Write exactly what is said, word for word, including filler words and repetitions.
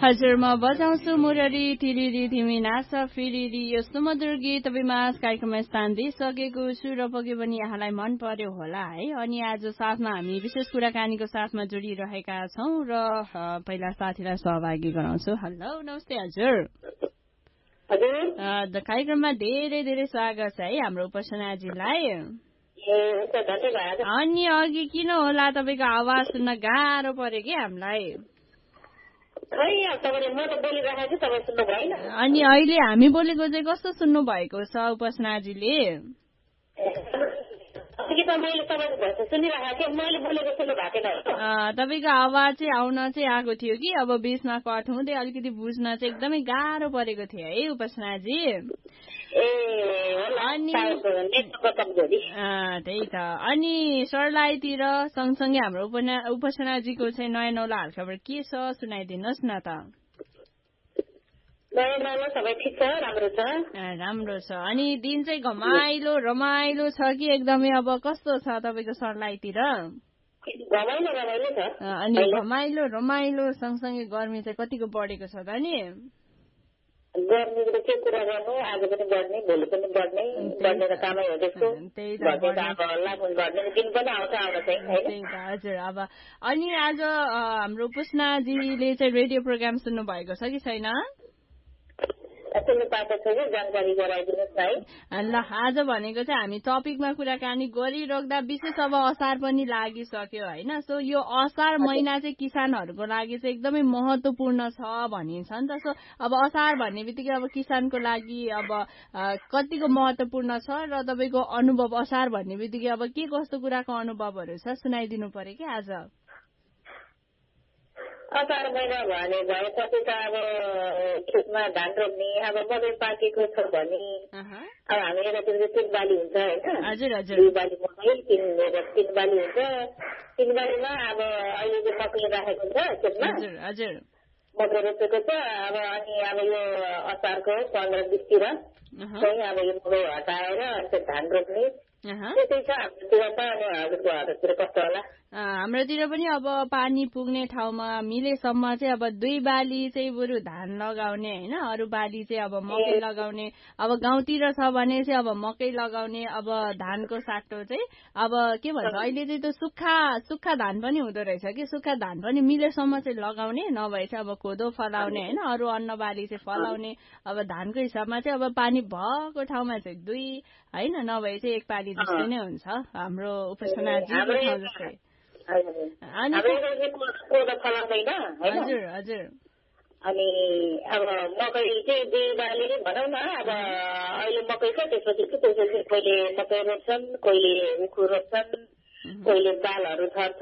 हजुर म बजाउँछु मुरली टिरिरी तिमी नाच फिरिरी यो सुमधुर गीत तपाईमाझ कार्यक्रममा स्थान दिइसकेको छु र पक्कै पनि यहाँलाई मन पर्यो होला है। अनि आज साथमा हामी विशेष कुराकानीको साथमा जोडिरहेका छौँ र पहिला साथीलाई सहभागी गराउँछु। हेलो नमस्ते हजुर। हजुर कार्यक्रममा धेरै धेरै स्वागत छ है हाम्रो उपासनाजीलाई। अनि अघि किन होला तपाईँको आवाज सुन्न गाह्रो पर्यो कि हामीलाई? अनि अहिले हामी बोलेको चाहिँ कस्तो सुन्नु भएको छ उपासनाजीले? तपाईँको आवाज चाहिँ आउन चाहिँ आएको थियो कि अब बिचमा कट हुँदै अलिकति बुझ्न चाहिँ एकदमै गाह्रो परेको थियो है उपासनाजी। अनि त्यही त। अनि सरलाईतिर सँगसँगै हाम्रो उपासनाजीको चाहिँ नयाँ नौला हालखबर के छ सुनाइदिनुहोस् न त। राम्रो छ। अनि दिन चाहिँ घमाइलो रमाइलो छ कि एकदमै अब कस्तो छ तपाईँको सरलाईतिर? अनि घमाइलो रमाइलो सँगसँगै गर्मी चाहिँ कतिको बढेको छ त नि? गर्मीको के कुरा गर्नु, आज पनि बढ्ने भोलि पनि बढ्ने बढ्ने त कामै हो त्यस्तो। त्यही त हजुर। अब अनि आज हाम्रो पुष्णाजीले चाहिँ रेडियो प्रोग्राम सुन्नु भएको छ कि छैन? जानकारी गराइदिनुहोस् है। ल आज भनेको चाहिँ हामी टपिकमा कुराकानी गरिराख्दा विशेष अब असार पनि लागिसक्यो होइन। सो यो असार महिना चाहिँ किसानहरूको लागि चाहिँ एकदमै महत्वपूर्ण छ भनिन्छ नि त। सो अब असार भन्ने बित्तिकै अब किसानको लागि अब कतिको महत्वपूर्ण छ र तपाईँको अनुभव असार भन्ने बित्तिकै अब के कस्तो कुराको अनुभवहरू छ सुनाइदिनु पर्यो कि आज? असार महिना भने भएपछि त अब खेतमा धान रोप्ने अब मकै पाकेको छ भने अब हामी यतातिर चाहिँ तिन बाली हुन्छ होइन। हजुर हजुर। दुई बाली मकै तिन तिन बाली हुन्छ। तिन बालीमा अब अहिले चाहिँ मकै राखेको हुन्छ खेतमा। हजुर हजुर। मकै रोपेको छ अब अनि अब यो असारको पन्ध्र बिसतिर चाहिँ अब यो मकै हटाएर अनि धान रोप्ने त्यतै छ हाम्रोतिर त। अनि हजुरको हाम्रोतिर कस्तो होला? हाम्रोतिर पनि अब पानी पुग्ने ठाउँमा मिलेसम्म चाहिँ अब दुई बाली चाहिँ बरु धान लगाउने होइन, अरू बाली चाहिँ अब मकै लगाउने। अब गाउँतिर छ भने चाहिँ अब मकै लगाउने। अब धानको साटो चाहिँ अब के भन्छ अहिले चाहिँ त्यो सुक्खा सुक्खा धान पनि हुँदो रहेछ कि सुक्खा धान पनि मिलेसम्म चाहिँ लगाउने, नभए चाहिँ अब कोदो फलाउने होइन, अरू अन्न बाली चाहिँ फलाउने। अब धानको हिसाबमा चाहिँ अब पानी भएको ठाउँमा चाहिँ दुई होइन, नभए चाहिँ एक पाली जस्तै नै हुन्छ हाम्रो उपासनाजी जस्तै। हजुर हजुर। अनि अब मकै चाहिँ दुई बाली भनौँ न। अब अहिले मकै छ त्यसपछि त्यसपछि कोहीले मकै रोप्छन्, कोहीले उखु रोप्छन्, कोहीले दालहरू छर्छन्।